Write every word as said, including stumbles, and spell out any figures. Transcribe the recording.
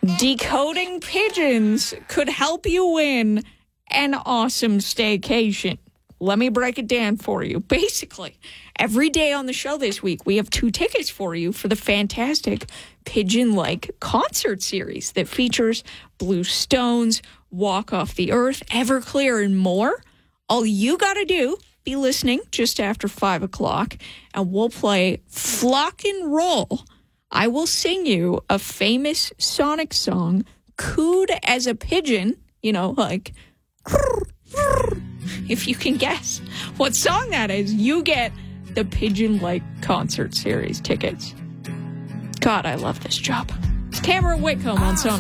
Decoding pigeons could help you win an awesome staycation. Let me break it down for you. Basically, every day on the show this week, we have two tickets for you for the fantastic Pigeon Like concert series that features Blue Stones, Walk Off the Earth, Everclear, and more. All you got to do, be listening just after five o'clock, and we'll play Flock and Roll. I will sing you a famous Sonic song, cooed as a pigeon, you know, like, if you can guess what song that is, you get the Pigeon Like concert series tickets. God, I love this job. It's Cameron Whitcomb on Sonic.